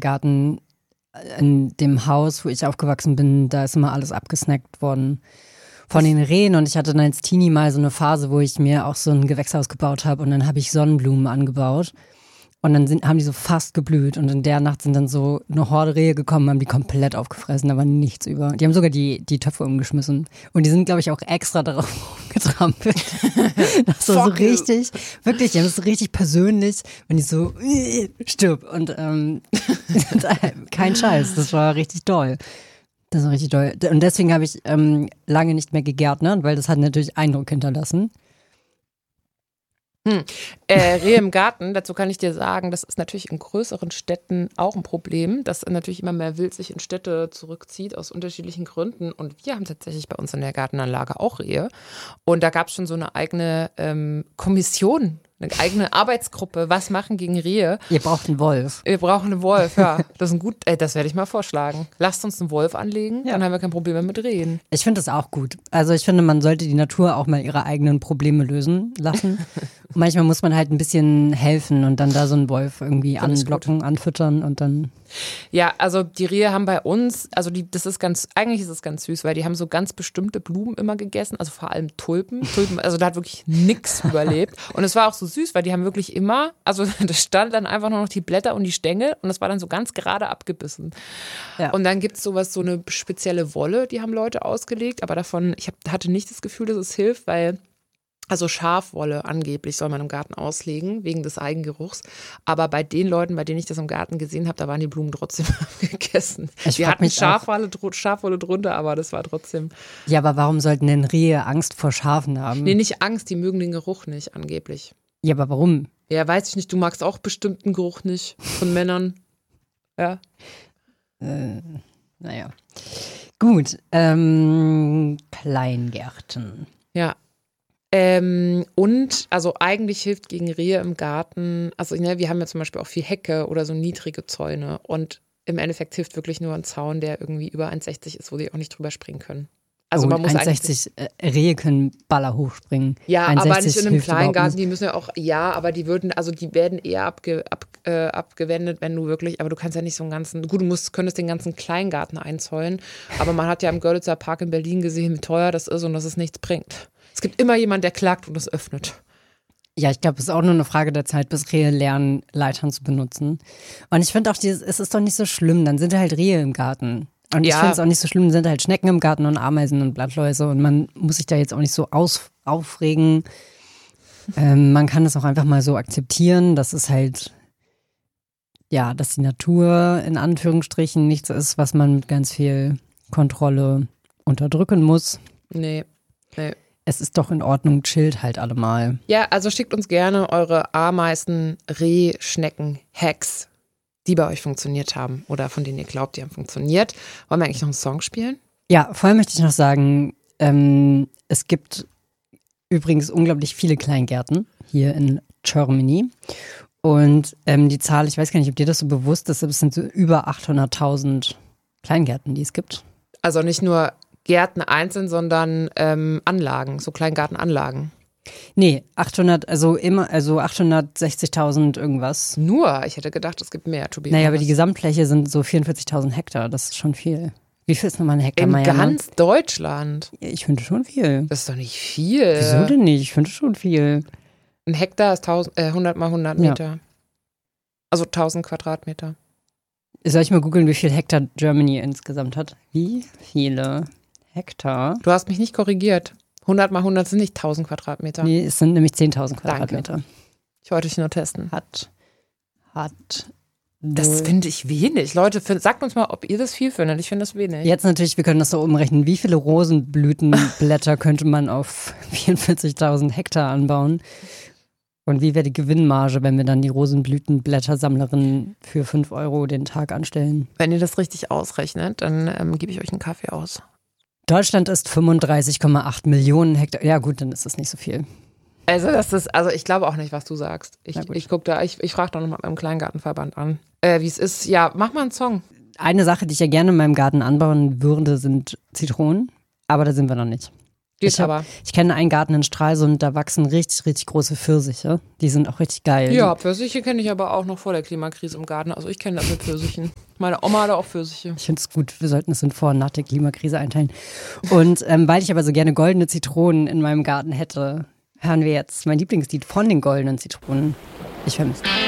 Garten in dem Haus, wo ich aufgewachsen bin, da ist immer alles abgesnackt worden von den Rehen. Und ich hatte dann als Teenie mal so eine Phase, wo ich mir auch so ein Gewächshaus gebaut habe und dann habe ich Sonnenblumen angebaut. Und dann haben die so fast geblüht und in der Nacht sind dann so eine Horde Rehe gekommen, haben die komplett aufgefressen, da war nichts über. Die haben sogar die Töpfe umgeschmissen und die sind, glaube ich, auch extra darauf getrampelt. Das war so richtig, wirklich, die haben das so richtig persönlich, wenn die so stirb und kein Scheiß, das war richtig doll. Das war richtig doll. Und deswegen habe ich lange nicht mehr gegärtnert, weil das hat natürlich Eindruck hinterlassen. Rehe im Garten, dazu kann ich dir sagen, das ist natürlich in größeren Städten auch ein Problem, dass natürlich immer mehr Wild sich in Städte zurückzieht aus unterschiedlichen Gründen. Und wir haben tatsächlich bei uns in der Gartenanlage auch Rehe. Und da gab es schon so eine eigene Kommission, eine eigene Arbeitsgruppe. Was machen gegen Rehe? Ihr braucht einen Wolf. Wir brauchen einen Wolf, ja. Das ist das werde ich mal vorschlagen. Lasst uns einen Wolf anlegen, dann haben wir kein Problem mehr mit Rehen. Ich finde das auch gut. Also ich finde, man sollte die Natur auch mal ihre eigenen Probleme lösen lassen. Manchmal muss man halt ein bisschen helfen und dann da so einen Wolf irgendwie anlocken, anfüttern und dann. Ja, also die Rehe haben bei uns, also eigentlich ist es ganz süß, weil die haben so ganz bestimmte Blumen immer gegessen, also vor allem Tulpen, also da hat wirklich nichts überlebt. Und es war auch so süß, weil die haben wirklich immer, also da stand dann einfach nur noch die Blätter und die Stängel und das war dann so ganz gerade abgebissen. Ja. Und dann gibt es so eine spezielle Wolle, die haben Leute ausgelegt, aber hatte nicht das Gefühl, dass es hilft, weil also Schafwolle angeblich soll man im Garten auslegen, wegen des Eigengeruchs. Aber bei den Leuten, bei denen ich das im Garten gesehen habe, da waren die Blumen trotzdem gegessen. Die hatten Schafwolle drunter, aber das war trotzdem. Ja, aber warum sollten denn Rehe Angst vor Schafen haben? Nee, nicht Angst, die mögen den Geruch nicht, angeblich. Ja, aber warum? Ja, weiß ich nicht, du magst auch bestimmten Geruch nicht von Männern. Ja. Naja. Gut, Kleingärten. Ja. Und also eigentlich hilft gegen Rehe im Garten, also wir haben ja zum Beispiel auch viel Hecke oder so niedrige Zäune und im Endeffekt hilft wirklich nur ein Zaun, der irgendwie über 1,60 ist, wo die auch nicht drüber springen können. Also man muss 1,60 Rehe können Baller hochspringen. Ja, aber nicht in einem Kleingarten, die müssen ja auch, die werden eher abgewendet, wenn du wirklich, aber du kannst ja nicht so einen ganzen, gut, könntest den ganzen Kleingarten einzäunen, aber man hat ja im Görlitzer Park in Berlin gesehen, wie teuer das ist und dass es nichts bringt. Es gibt immer jemanden, der klagt und es öffnet. Ja, ich glaube, es ist auch nur eine Frage der Zeit, bis Rehe lernen, Leitern zu benutzen. Und ich finde auch, es ist doch nicht so schlimm, dann sind halt Rehe im Garten. Und ich finde es auch nicht so schlimm, dann sind halt Schnecken im Garten und Ameisen und Blattläuse und man muss sich da jetzt auch nicht so aufregen. Man kann es auch einfach mal so akzeptieren, dass es halt, ja, dass die Natur in Anführungsstrichen nichts ist, was man mit ganz viel Kontrolle unterdrücken muss. Nee. Es ist doch in Ordnung, chillt halt alle mal. Ja, also schickt uns gerne eure Ameisen, Reh, Schnecken, Hacks, die bei euch funktioniert haben oder von denen ihr glaubt, die haben funktioniert. Wollen wir eigentlich noch einen Song spielen? Ja, vorher möchte ich noch sagen, es gibt übrigens unglaublich viele Kleingärten hier in Germany. Und die Zahl, ich weiß gar nicht, ob dir das so bewusst ist, aber es sind so über 800.000 Kleingärten, die es gibt. Also nicht nur Gärten einzeln, sondern Anlagen, so Kleingartenanlagen. Nee, 860.000 irgendwas. Nur? Ich hätte gedacht, es gibt mehr. Naja, aber die Gesamtfläche sind so 44.000 Hektar, das ist schon viel. Wie viel ist nochmal ein Hektar? In ganz Deutschland? Ich finde schon viel. Das ist doch nicht viel. Wieso denn nicht? Ich finde schon viel. Ein Hektar ist 100 mal 100 Meter. Ja. Also 1000 Quadratmeter. Soll ich mal googeln, wie viel Hektar Germany insgesamt hat? Wie viele Hektar? Du hast mich nicht korrigiert. 100 mal 100 sind nicht 1000 Quadratmeter. Nee, es sind nämlich 10.000 Quadratmeter. Danke. Ich wollte dich nur testen. Hat. Das finde ich wenig. Leute, sagt uns mal, ob ihr das viel findet. Ich finde das wenig. Jetzt natürlich, wir können das so umrechnen. Wie viele Rosenblütenblätter könnte man auf 44.000 Hektar anbauen? Und wie wäre die Gewinnmarge, wenn wir dann die Rosenblütenblättersammlerin für 5 € den Tag anstellen? Wenn ihr das richtig ausrechnet, dann gebe ich euch einen Kaffee aus. Deutschland ist 35,8 Millionen Hektar. Ja gut, dann ist das nicht so viel. Also ich glaube auch nicht, was du sagst. Ich frage doch nochmal beim Kleingartenverband an, wie es ist. Ja, mach mal einen Song. Eine Sache, die ich ja gerne in meinem Garten anbauen würde, sind Zitronen. Aber da sind wir noch nicht. Ich kenne einen Garten in Stralsund, da wachsen richtig, richtig große Pfirsiche. Die sind auch richtig geil. Ja, Pfirsiche kenne ich aber auch noch vor der Klimakrise im Garten. Also ich kenne das mit Pfirsichen. Meine Oma hatte auch Pfirsiche. Ich finde es gut, wir sollten es in Vor- und nach der Klimakrise einteilen. Und weil ich aber so gerne goldene Zitronen in meinem Garten hätte, hören wir jetzt mein Lieblingslied von den goldenen Zitronen. Ich vermisse dich.